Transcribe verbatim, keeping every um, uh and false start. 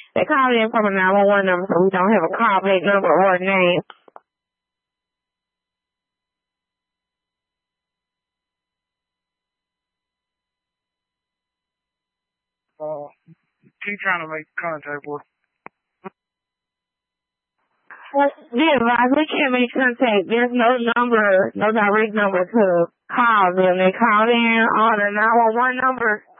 They called in from a nine one one number, so we don't have a callback number or a name. Uh, keep trying to make contact with Yeah, advise we can't make contact. There's no number, no direct number to call them. They call in on a nine one one number